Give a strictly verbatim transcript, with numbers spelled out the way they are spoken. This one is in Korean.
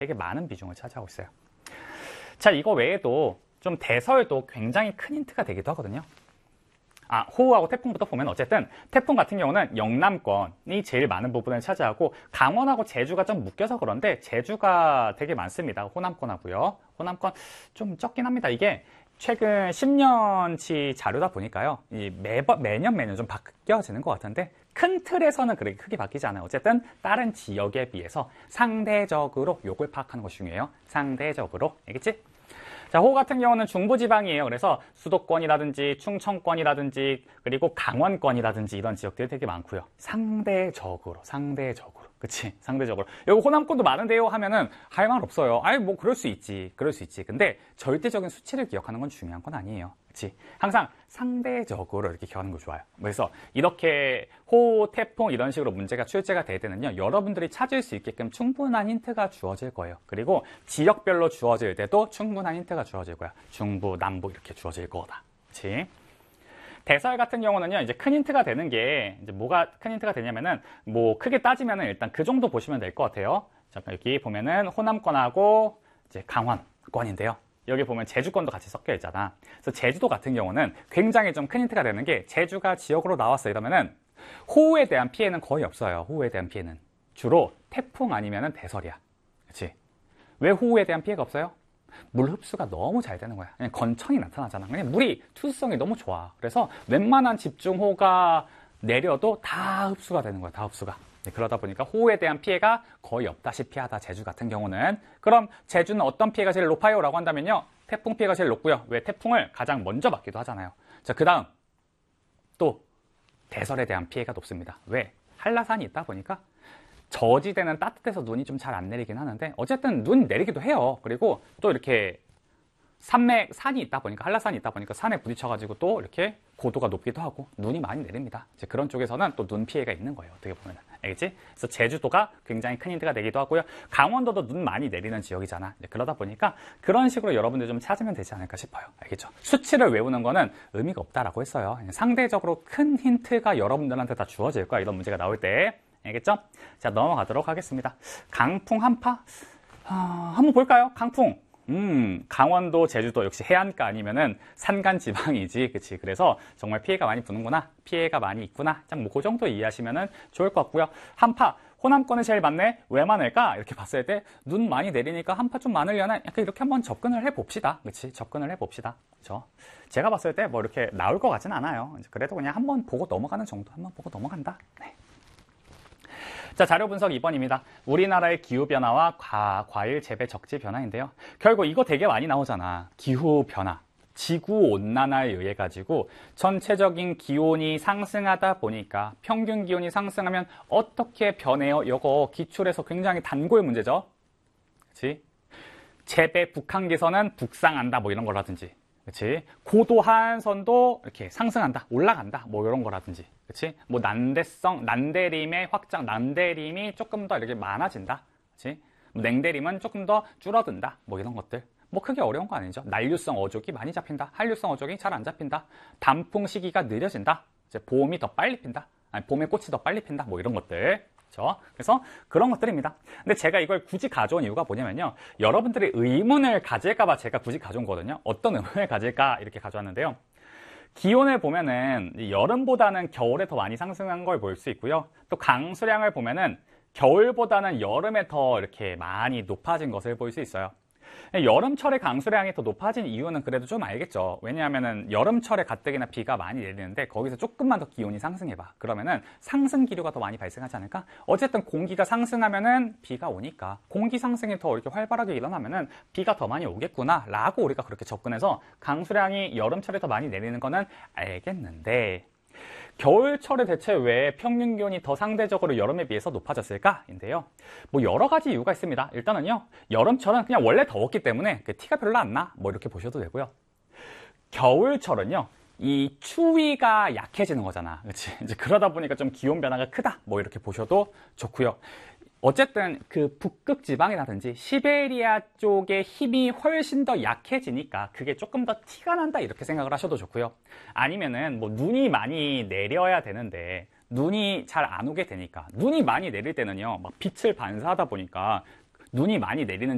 되게 많은 비중을 차지하고 있어요. 자, 이거 외에도 좀 대설도 굉장히 큰 힌트가 되기도 하거든요. 아, 호우하고 태풍부터 보면 어쨌든 태풍 같은 경우는 영남권이 제일 많은 부분을 차지하고 강원하고 제주가 좀 묶여서 그런데 제주가 되게 많습니다. 호남권하고요. 호남권 좀 적긴 합니다. 이게 최근 십 년치 자료다 보니까요. 이 매번, 매년 매년 좀 바뀌어지는 것 같은데 큰 틀에서는 그렇게 크게 바뀌지 않아요. 어쨌든 다른 지역에 비해서 상대적으로 요걸 파악하는 것이 중요해요. 상대적으로. 알겠지? 자, 호우 같은 경우는 중부지방이에요. 그래서 수도권이라든지 충청권이라든지 그리고 강원권이라든지 이런 지역들이 되게 많고요. 상대적으로, 상대적으로. 그치? 상대적으로. 여기 호남권도 많은데요 하면은 할 말 없어요. 아이, 뭐 그럴 수 있지. 그럴 수 있지. 근데 절대적인 수치를 기억하는 건 중요한 건 아니에요. 그치? 항상 상대적으로 이렇게 기억하는 거 좋아요. 그래서 이렇게 호우, 태풍 이런 식으로 문제가 출제가 될 때는요. 여러분들이 찾을 수 있게끔 충분한 힌트가 주어질 거예요. 그리고 지역별로 주어질 때도 충분한 힌트가 주어질 거야. 중부, 남부 이렇게 주어질 거다. 그치? 대설 같은 경우는요, 이제 큰 힌트가 되는 게, 이제 뭐가 큰 힌트가 되냐면은, 뭐, 크게 따지면은 일단 그 정도 보시면 될 것 같아요. 잠깐 여기 보면은 호남권하고 이제 강원권인데요. 여기 보면 제주권도 같이 섞여 있잖아. 그래서 제주도 같은 경우는 굉장히 좀 큰 힌트가 되는 게, 제주가 지역으로 나왔어 이러면은, 호우에 대한 피해는 거의 없어요. 호우에 대한 피해는. 주로 태풍 아니면은 대설이야. 그치? 왜 호우에 대한 피해가 없어요? 물 흡수가 너무 잘 되는 거야. 그냥 건천이 나타나잖아. 그냥 물이 투수성이 너무 좋아. 그래서 웬만한 집중호우가 내려도 다 흡수가 되는 거야. 다 흡수가. 네, 그러다 보니까 호우에 대한 피해가 거의 없다시피 하다. 제주 같은 경우는. 그럼 제주는 어떤 피해가 제일 높아요? 라고 한다면요. 태풍 피해가 제일 높고요. 왜? 태풍을 가장 먼저 받기도 하잖아요. 자, 그 다음 또 대설에 대한 피해가 높습니다. 왜? 한라산이 있다 보니까 저지대는 따뜻해서 눈이 좀 잘 안 내리긴 하는데 어쨌든 눈이 내리기도 해요. 그리고 또 이렇게 산맥, 산이 있다 보니까 한라산이 있다 보니까 산에 부딪혀가지고 또 이렇게 고도가 높기도 하고 눈이 많이 내립니다. 이제 그런 쪽에서는 또 눈 피해가 있는 거예요. 어떻게 보면. 알겠지? 그래서 제주도가 굉장히 큰 힌트가 되기도 하고요. 강원도도 눈 많이 내리는 지역이잖아. 이제 그러다 보니까 그런 식으로 여러분들 좀 찾으면 되지 않을까 싶어요. 알겠죠? 수치를 외우는 거는 의미가 없다라고 했어요. 상대적으로 큰 힌트가 여러분들한테 다 주어질 거야. 이런 문제가 나올 때. 알겠죠? 자, 넘어가도록 하겠습니다. 강풍 한파? 아, 한번 볼까요? 강풍. 음, 강원도, 제주도 역시 해안가 아니면은 산간 지방이지. 그치? 그래서 정말 피해가 많이 부는구나. 피해가 많이 있구나. 뭐, 그 정도 이해하시면은 좋을 것 같고요. 한파. 호남권이 제일 많네? 왜 많을까? 이렇게 봤을 때 눈 많이 내리니까 한파 좀 많으려나? 약간 이렇게 한번 접근을 해봅시다. 그치? 접근을 해봅시다. 그쵸? 제가 봤을 때 뭐 이렇게 나올 것 같진 않아요. 그래도 그냥 한번 보고 넘어가는 정도. 한번 보고 넘어간다. 네. 자, 자료 분석 이 번입니다. 우리나라의 기후변화와 과, 과일 재배 적지 변화인데요. 결국 이거 되게 많이 나오잖아. 기후변화. 지구온난화에 의해 가지고 전체적인 기온이 상승하다 보니까 평균 기온이 상승하면 어떻게 변해요? 이거 기출에서 굉장히 단골 문제죠. 그치? 재배 북한계선은 북상한다 뭐 이런 거라든지. 그치? 고도 하한선도 이렇게 상승한다, 올라간다, 뭐 이런 거라든지. 그치? 뭐 난대성, 난대림의 확장, 난대림이 조금 더 이렇게 많아진다. 그치? 냉대림은 조금 더 줄어든다. 뭐 이런 것들. 뭐 크게 어려운 거 아니죠. 난류성 어족이 많이 잡힌다. 한류성 어족이 잘 안 잡힌다. 단풍 시기가 느려진다. 이제 봄이 더 빨리 핀다. 아니, 봄에 꽃이 더 빨리 핀다. 뭐 이런 것들. 그렇죠? 그래서 그런 것들입니다. 근데 제가 이걸 굳이 가져온 이유가 뭐냐면요. 여러분들이 의문을 가질까봐 제가 굳이 가져온 거거든요. 어떤 의문을 가질까 이렇게 가져왔는데요. 기온을 보면은 여름보다는 겨울에 더 많이 상승한 걸 볼 수 있고요. 또 강수량을 보면은 겨울보다는 여름에 더 이렇게 많이 높아진 것을 볼 수 있어요. 여름철에 강수량이 더 높아진 이유는 그래도 좀 알겠죠. 왜냐하면은 여름철에 가뜩이나 비가 많이 내리는데 거기서 조금만 더 기온이 상승해봐. 그러면은 상승 기류가 더 많이 발생하지 않을까? 어쨌든 공기가 상승하면은 비가 오니까 공기 상승이 더 이렇게 활발하게 일어나면은 비가 더 많이 오겠구나 라고 우리가 그렇게 접근해서 강수량이 여름철에 더 많이 내리는 거는 알겠는데 겨울철에 대체 왜 평균 기온이 더 상대적으로 여름에 비해서 높아졌을까? 인데요. 뭐 여러 가지 이유가 있습니다. 일단은요. 여름철은 그냥 원래 더웠기 때문에 그 티가 별로 안 나. 뭐 이렇게 보셔도 되고요. 겨울철은요. 이 추위가 약해지는 거잖아. 그렇지? 이제 그러다 보니까 좀 기온 변화가 크다. 뭐 이렇게 보셔도 좋고요. 어쨌든 그 북극 지방이라든지 시베리아 쪽의 힘이 훨씬 더 약해지니까 그게 조금 더 티가 난다 이렇게 생각을 하셔도 좋고요. 아니면은 뭐 눈이 많이 내려야 되는데 눈이 잘 안 오게 되니까 눈이 많이 내릴 때는요 막 빛을 반사하다 보니까 눈이 많이 내리는